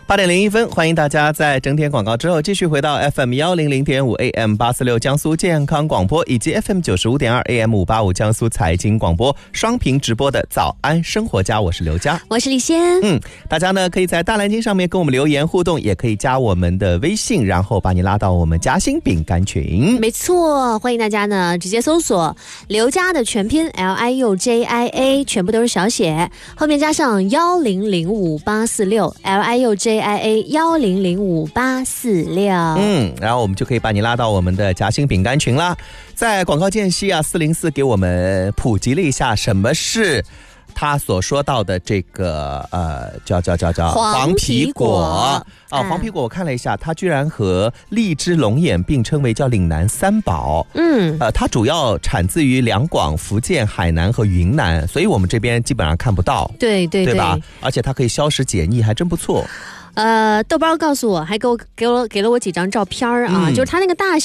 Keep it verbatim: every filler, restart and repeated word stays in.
八点零一分，欢迎大家在整点广告之后继续回到 F M 一零零点五 A M 八四六江苏健康广播，以及 F M 九十五点二 A M 五八五江苏财经广播双屏直播的早安生活家，我是刘佳， 我是李仙。 嗯，大家呢可以在大蓝鲸上面跟我们留言互动，也可以加我们的微信，然后把你拉到我们夹心饼干群。 没错，欢迎大家呢直接搜索刘佳的全拼 L I U J I A， 全部都是小写，后面加上一零零五八四六 L I U J I A 一零零五八四六。 嗯，然后我们就可以把你拉到我们的夹心饼干群啦。在广告间隙啊，四零四给我们普及了一下什么是他所说到的这个呃，叫叫叫叫黄皮果啊，黄皮果我看了一下，它居然和荔枝、龙眼并称为叫岭南三宝。 嗯， 呃，它主要产自于两广、福建、海南和云南，所以我们这边基本上看不到。 对对 对, 对吧？而且它可以消食解腻，还真不错。 呃，豆包告诉我，还给我给我给了我几张照片啊，嗯、就是它那个大